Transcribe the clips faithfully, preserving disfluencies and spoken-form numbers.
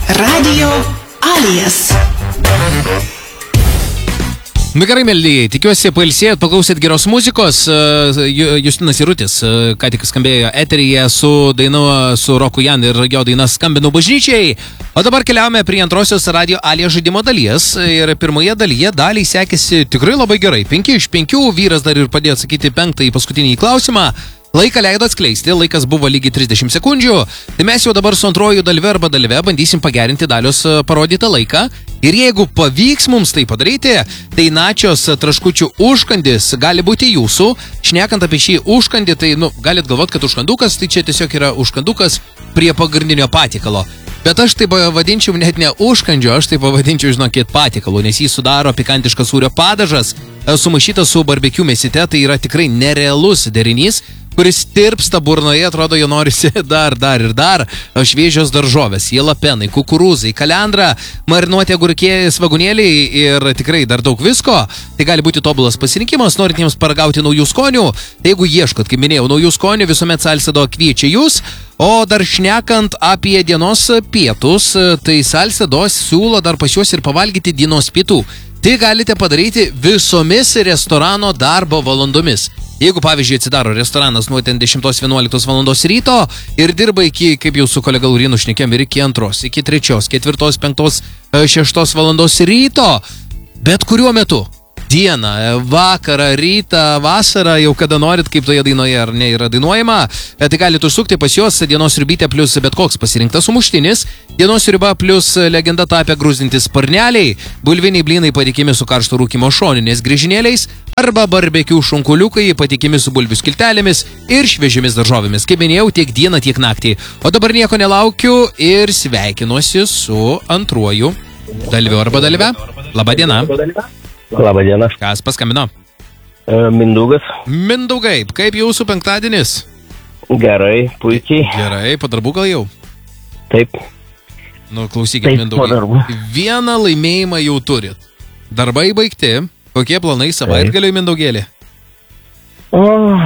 Radio Alijas. Nu gerai, mėlyje, tikiuosi pailsėjot, paklausėt geros muzikos. Justinas Jarutis, ką tik skambėjo eteryje su dainu su Roku Jan ir jo daina Skambinu bažnyčiai. O dabar keliaujame prie antrosios Radio Alijas žaidimo dalies. Ir pirmoje dalyje daliai sekėsi tikrai labai gerai. Penki iš penkių, vyras dar ir padėjo atsakyti penktąjį paskutinį klausimą. Laiką leido atskleisti, laikas buvo lygiai trisdešimt sekundžių. Tai mes jau dabar su antroju dalyve arba dalyve bandysim pagerinti Dalios parodytą laiką. Ir jeigu pavyks mums tai padaryti, tai načios traškučių užkandis gali būti jūsų. Šnekant apie šį užkandį, tai nu, galit galvot, kad užkandukas, tai čia tiesiog yra užkandukas prie pagrindinio patiekalo. Bet aš tai pavadinčiau net ne užkandžiu, aš tai pavadinčiau, žinokit, patiekalu, nes jį sudaro pikantiškas sūrio padažas, sumaišytas su barbecue mėsyte, tai yra tikrai nerealus derinys, kuris tirpsta burnoje, atrodo, jo norisi dar, dar ir dar. Šviežios daržovės, jalapenai, kukurūzai, kalendra, marinuoti agurkėjai, svagūnėliai ir tikrai dar daug visko. Tai gali būti tobulas pasirinkimas, norintiems paragauti naujų skonių. Tai jeigu ieškot, kaip minėjau, naujų skonių, visuomet Salcedo kviečia jūs. O dar šnekant apie dienos pietus, tai Salcedo siūlo dar pas juos ir pavalgyti dienos pietų. Tai galite padaryti visomis restorano darbo valandomis. Jeigu, pavyzdžiui, atsidaro restoranas nuo dešimtos vienuoliktos valandos ryto ir dirba iki, kaip jau su kolega Laurinu šnekėm, ir iki antros, iki trečios, ketvirtos, penktos, šeštos valandos ryto, bet kuriuo metu. Dieną, vakarą, rytą, vasarą, jau kada norit, kaip toje dainoje ar ne yra dainuojama, tai galite užsukti pas juos dienos sriubytė plus bet koks pasirinktas sumuštinis, dienos sriuba plus legenda tapę grūzdintis sparneliai, bulviniai blynai patikimi su karšto rūkymo šoninės grįžinėliais, arba barbecue šunkuliukai patikimi su bulvių skiltelėmis ir šviežiomis daržovėmis, kaip minėjau, tiek dieną, tiek naktį. O dabar nieko nelaukiu ir sveikinuosi su antruoju dalyviu arba dalyve. Labą dieną. Labą dieną. Kas paskambino? E, Mindaugas. Mindaugai, kaip jūsų penktadienis? Gerai, puikiai. Gerai, po darbų gal jau? Taip. Nu, klausykit, Taip, Mindaugai. po darbų. Vieną laimėjimą jau turit. Darbai baigti. Kokie planai savaitgaliui, Mindaugėlį? O,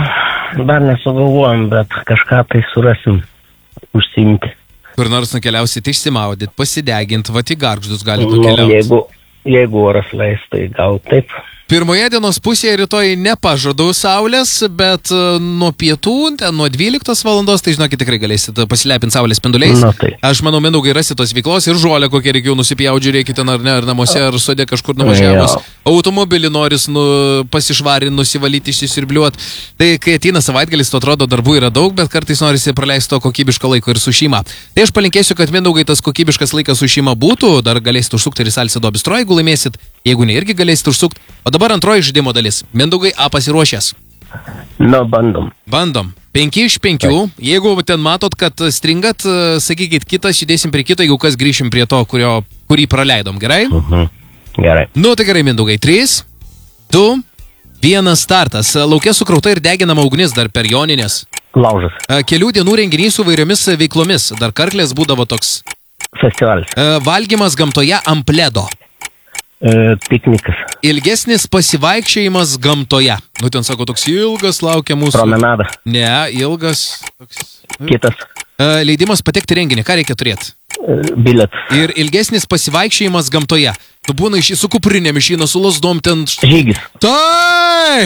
dar nesugalvojom, bet kažką tai surasim užsiimti. Kur nors nukeliausit išsimaudyt, pasidegint, va į Gargždus galite Nu, nukeliauti. jeigu, jeigu oras leis, tai gal taip. Pirmoje dienos pusėje rytoj nepažadu saulės, bet nuo pietų, ten nuo dvyliktos valandos, tai žinokit, tikrai galėsit pasilepinti saulės spinduliais. Na, tai. Aš manau, Mindaugai, rasit tos veiklos ir žolę, kokią reikėjo nusipjauti, žiūrėkite, ar ne, ar namuose, ar sode kažkur nuvažiavus. Automobilį noris nu, pasišvarinti, nusivalyti, išsisirbliuoti. Tai kai ateina savaitgalis, to atrodo, darbų yra daug, bet kartais norisi praleisti to kokybiško laiko ir su šeima. Tai aš palinkėsiu, kad Mindaugai tas kokybiškas laikas su šeima būtų, dar galėsit užsukti ir į Salcedo bistro, jeigu laimėsit, jeigu ne, irgi galėsit užsukti. O dabar antroji žaidimo dalis. Mindaugai, a pasiruošęs? Na, bandom. Bandom. Penki iš penkių. Jeigu ten matot, kad stringat, sakykit kitas, judėsim prie kito, jeigu kas grįšim prie to, kurio, kurį praleidom. Gerai? Mhm. Gerai. Nu, tai gerai, Mindaugai. Trys, du, vienas startas. Lauke sukrauta ir deginama ugnis dar per joninės. Laužas. Kelių dienų renginys su vairiomis veiklomis. Dar karklės būdavo toks. Festivalis. Valgymas gamtoje ant pledo. E, piknikas. Ilgesnis pasivaikščiojimas gamtoje. Nu, ten sako, toks ilgas laukia mūsų. Promenada. Ne, ilgas. Toks... Kitas. Leidimas patekti renginį. Ką reikia turėti? E, biletas. Ir ilgesnis pasivaikščiojimas gamtoje. Tu būna iš, su kuprinėm išeina, su lasdom ten. Žygis. Tai!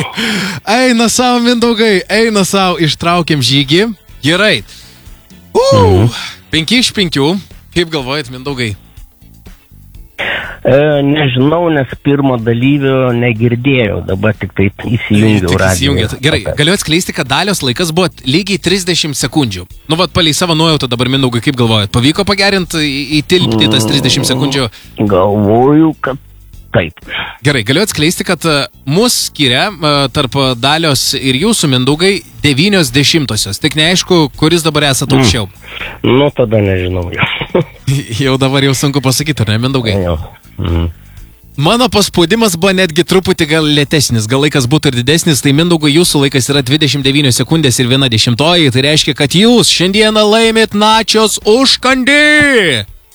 Eina savo, Mindaugai, eina savo, ištraukiam žygį. Gerai. Uh, mhm. Penki iš penkių. Kaip galvojat, Mindaugai? E, nežinau, nes pirmo dalyvio negirdėjau, dabar tik tai įsijungiau radiją. Gerai, galiu atskleisti, kad Dalios laikas buvo lygiai trisdešimt sekundžių. Nu, vat, palei savo nuojautą dabar, Mindaugai, kaip galvojat, pavyko pagerinti, įtilpti tas trisdešimt sekundžių? Galvoju, kad taip. Gerai, galiu atskleisti, kad mus skiria tarp Dalios ir jūsų, Mindaugai, devynios dešimtosios. Tik neaišku, kuris dabar esat aukščiau. Mm. Nu, tada nežinau. Jau dabar jau sunku pasakyti, ar ne, Mindaugai? Jau. Mm. Mano paspaudimas buvo netgi truputį gal lėtesnis, gal laikas būtų ir didesnis, tai Mindaugai jūsų laikas yra dvidešimt devynios sekundės ir viena dešimtoji, tai reiškia, kad jūs šiandieną laimit načios užkandį.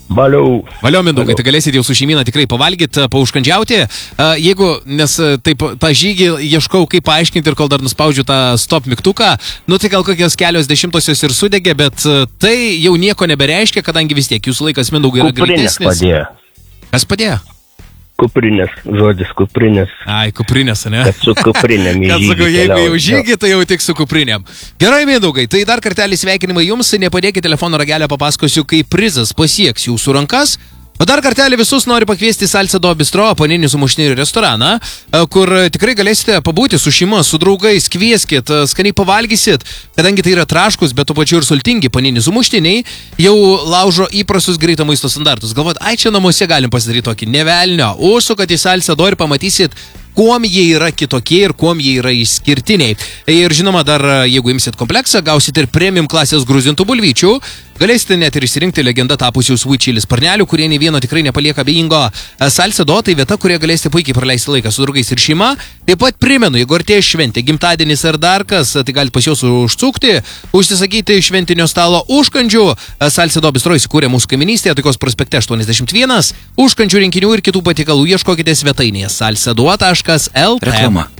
Valiau. Valio, Mindaugai, tai galėsit jau su šeimyna tikrai pavalgyti, paužkandžiauti. Jeigu, nes taip, tą žygį ieškau, kaip paaiškinti ir kol dar nuspaudžiu tą stop mygtuką, nu tai gal kokios kelios dešimtosios ir sudegė, bet tai jau nieko nebereiškia, kadangi vis tiek jūsų laikas, Mindaugai, yra Kuprinės greitesnis. padėjo. Kas padėjo? Kuprinės, žodis kuprinės. Ai, kuprinės, ne? Kad su kuprinėm į Kad žygį sakau, jeigu jau keliauju. žygį, tai jau tik su kuprinėm. Gerai, Mindaugai, tai dar kartelį sveikinimai jums, nepadėkite telefono ragelio, papasakosiu, kaip prizas pasieks jūsų rankas. O dar kartelį visus noriu pakviesti į Salsa Do Bistro, paninį sumuštinių restoraną, kur tikrai galėsite pabūti su šeima, su draugais, kvieskit, skaniai pavalgysit, kadangi tai yra traškus, bet tuo pačiu ir sultingi paninį sumuštiniai, jau laužo įprastus greito maisto standartus. Galvot, ai čia namuose galim pasidaryti tokį nevelnio, užsukat į Salsa Do ir pamatysit, kuom jie yra kitokie ir kuom jie yra išskirtiniai. Ir žinoma, dar jeigu imsit kompleksą, gausit ir premium klasės gruzintų bulvyčių, galėsite net ir išsirinkti legendą tapusių sweet chili sparnelių, kurie nei vieno tikrai nepalieka abejingo. Salsa Do tai vieta, kurioje galėsite puikiai praleisti laiką su draugais ir šeima. Taip pat primenu, jeigu artėja šventė, gimtadienis ar dar kas, tai galite pas juos užsukti, užsisakyti šventinio stalo užkandžių. Salsa Do Bistro įsikūrė mūsų kaiminystėje, Taikos prospekte aštuoniasdešimt vienas. Užkandžių rinkinių ir kitų patikalų ieškokite svetainėje salsa do taškas el t. Reklama.